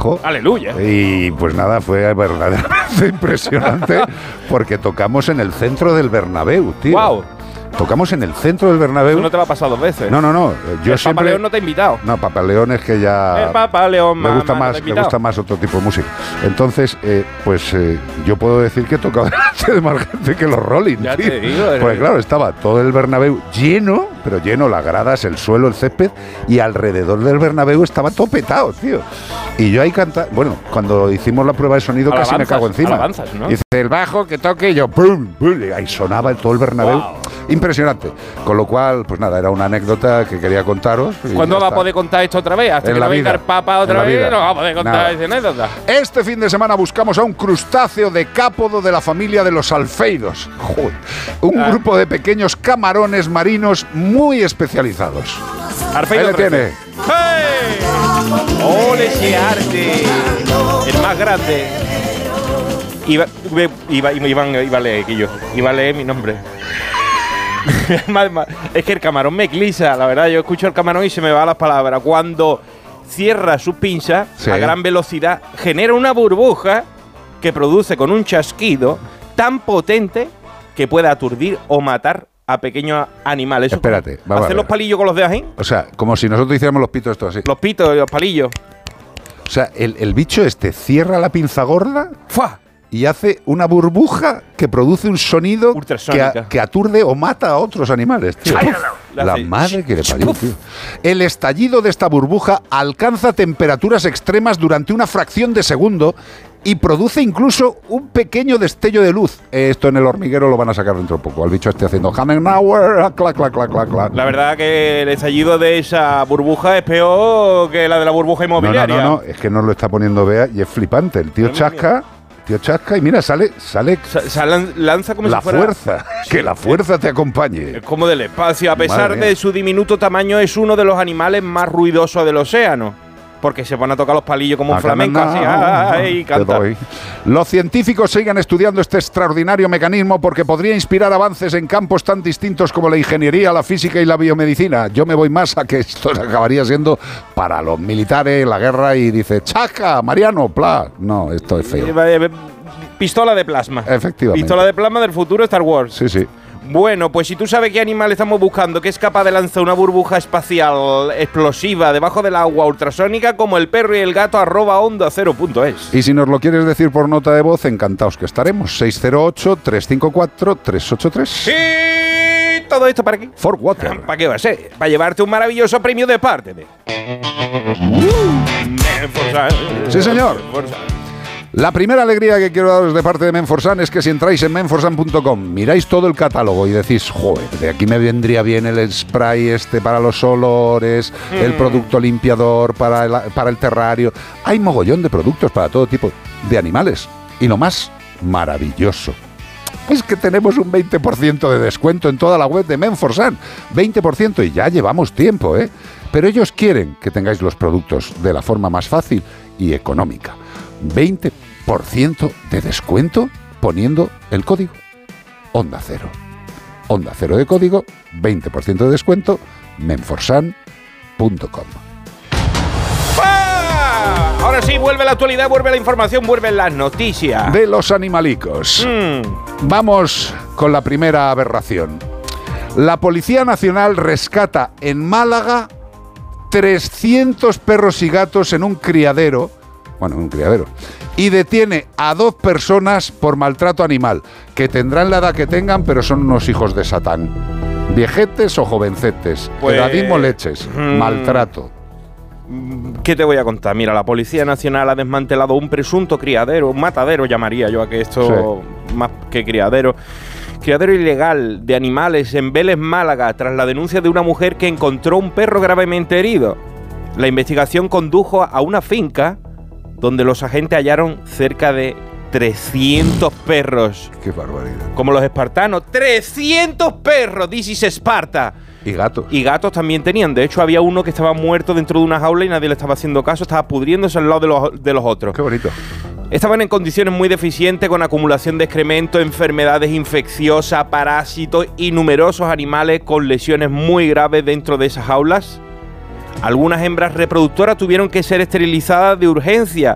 hijo. ¡Aleluya! Y pues nada, fue verdaderamente impresionante porque tocamos en el centro del Bernabéu, tío. ¡Wow! Tocamos en el centro del Bernabéu. Eso no te va a pasar 2 veces. No. Yo el siempre... Papa León no te ha invitado. No, Papa León es que ya... El Papa León me gusta más otro tipo de música. Entonces, yo puedo decir que he tocado delante de más gente que los Rolling. Ya tío. te digo. Porque claro, estaba todo el Bernabéu lleno, pero lleno, las gradas, el suelo, el césped, y alrededor del Bernabéu estaba todo petado, tío. Y yo ahí cantaba... Bueno, cuando hicimos la prueba de sonido casi me cago encima. Alabanzas, ¿no? Dice, el bajo que toque, y yo ¡pum! ¡Pum! Y ahí sonaba todo el Bernabéu. Wow. Impresionante. Con lo cual, pues nada, era una anécdota que quería contaros. ¿Cuándo va a poder contar esto otra vez? Hasta que no venga el Papa otra vez, no va a poder contar esa anécdota. Este fin de semana buscamos a un crustáceo decápodo de la familia de los alfeidos. Joder. Un grupo de pequeños camarones marinos muy especializados. Alfeido Ahí le tiene. ¡Hey! ¡Ole ese arte! El más grande. Iba a leer, Guillo. Iba a leer mi nombre. Es que el camarón me eclipsa, la verdad. Yo escucho el camarón y se me van las palabras. Cuando cierra sus pinzas a gran velocidad, genera una burbuja que produce con un chasquido tan potente que puede aturdir o matar a pequeños animales. Espérate, vamos ¿hacer los palillos con los dedos ahí? O sea, como si nosotros hiciéramos los pitos estos así. Los pitos y los palillos. O sea, el bicho este cierra la pinza gorda. ¡Fua! Y hace una burbuja que produce un sonido que aturde o mata a otros animales, tío. La madre que le parió, tío. El estallido de esta burbuja alcanza temperaturas extremas durante una fracción de segundo y produce incluso un pequeño destello de luz. Esto en el hormiguero lo van a sacar dentro de poco. Al bicho este haciendo Hanenauer, clac, clac, clac, clac, clac. La verdad que el estallido de esa burbuja es peor que la de la burbuja inmobiliaria. No, es que nos lo está poniendo Bea y es flipante. El tío chasca y mira, sale lanza como la si fuera fuerza, que la fuerza te acompañe. Es como del espacio, a pesar de su diminuto tamaño, es uno de los animales más ruidosos del océano, porque se van a tocar los palillos como un flamenco así, y canta. Los científicos siguen estudiando este extraordinario mecanismo porque podría inspirar avances en campos tan distintos como la ingeniería, la física y la biomedicina. Yo me voy más a que esto acabaría siendo para los militares, la guerra, y dice, ¡chaca, Mariano, pla! No, esto es feo. Pistola de plasma. Efectivamente. Pistola de plasma del futuro Star Wars. Sí. Bueno, pues si tú sabes qué animal estamos buscando, que es capaz de lanzar una burbuja espacial explosiva debajo del agua ultrasónica, como el perro y el gato, @onda0.es. Y si nos lo quieres decir por nota de voz, encantados que estaremos. 608-354-383. Y todo esto para qué? For Water. ¿Para qué va a ser? Para llevarte un maravilloso premio de parte de Menforsan. Sí, señor. La primera alegría que quiero daros de parte de Menforsan es que si entráis en menforsan.com, miráis todo el catálogo y decís, joder, de aquí me vendría bien el spray este para los olores, el producto limpiador para el terrario. Hay mogollón de productos para todo tipo de animales. Y lo más maravilloso es que tenemos un 20% de descuento en toda la web de Menforsan. 20%, y ya llevamos tiempo, ¿eh? Pero ellos quieren que tengáis los productos de la forma más fácil y económica. 20% de descuento poniendo el código Onda Cero. Onda Cero de código, 20% de descuento, menforsan.com. Ahora sí, vuelve la actualidad, vuelve la información, vuelven las noticias. De los animalicos. Vamos con la primera aberración. La Policía Nacional rescata en Málaga 300 perros y gatos en un criadero. Y detiene a 2 personas por maltrato animal, que tendrán la edad que tengan, pero son unos hijos de Satán. Viejetes o jovencetes, edadismo leches, maltrato. ¿Qué te voy a contar? Mira, la Policía Nacional ha desmantelado un presunto criadero, un matadero llamaría yo a que esto, más que criadero ilegal de animales en Vélez, Málaga, tras la denuncia de una mujer que encontró un perro gravemente herido. La investigación condujo a una finca donde los agentes hallaron cerca de 300 perros. ¡Qué barbaridad! Como los espartanos. ¡300 perros! This is Esparta. Y gatos. Y gatos también tenían. De hecho, había uno que estaba muerto dentro de una jaula y nadie le estaba haciendo caso. Estaba pudriéndose al lado de los otros. ¡Qué bonito! Estaban en condiciones muy deficientes, con acumulación de excremento, enfermedades infecciosas, parásitos y numerosos animales con lesiones muy graves dentro de esas jaulas. Algunas hembras reproductoras tuvieron que ser esterilizadas de urgencia